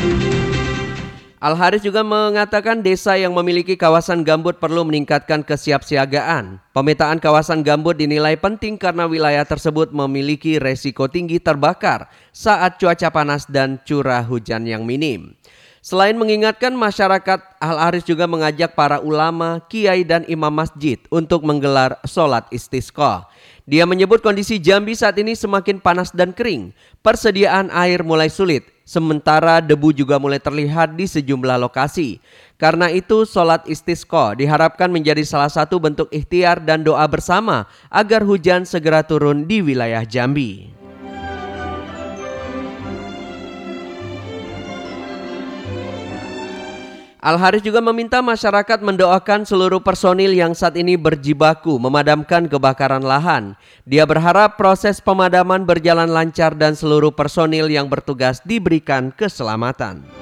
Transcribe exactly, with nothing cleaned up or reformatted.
Al Haris juga mengatakan desa yang memiliki kawasan gambut perlu meningkatkan kesiapsiagaan. Pemetaan kawasan gambut dinilai penting karena wilayah tersebut memiliki resiko tinggi terbakar saat cuaca panas dan curah hujan yang minim. Selain mengingatkan masyarakat, Al Haris juga mengajak para ulama, kiai dan imam masjid untuk menggelar sholat istisqa. Dia menyebut kondisi Jambi saat ini semakin panas dan kering. Persediaan air mulai sulit, sementara debu juga mulai terlihat di sejumlah lokasi. Karena itu sholat istisqa diharapkan menjadi salah satu bentuk ikhtiar dan doa bersama agar hujan segera turun di wilayah Jambi. Al Haris juga meminta masyarakat mendoakan seluruh personil yang saat ini berjibaku memadamkan kebakaran lahan. Dia berharap proses pemadaman berjalan lancar dan seluruh personil yang bertugas diberikan keselamatan.